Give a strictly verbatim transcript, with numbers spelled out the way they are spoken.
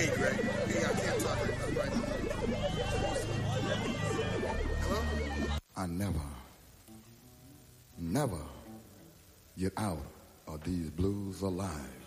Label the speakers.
Speaker 1: Hey, Greg. Hey, I can't talk right now. Hello?
Speaker 2: I never, never get out of these blues alive.